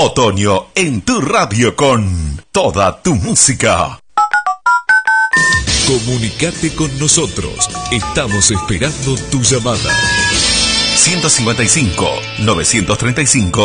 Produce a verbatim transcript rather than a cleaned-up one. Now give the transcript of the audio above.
Otoño en tu radio con toda tu música. Comunicate con nosotros. Estamos esperando tu llamada. ciento cincuenta y cinco, novecientos treinta y cinco,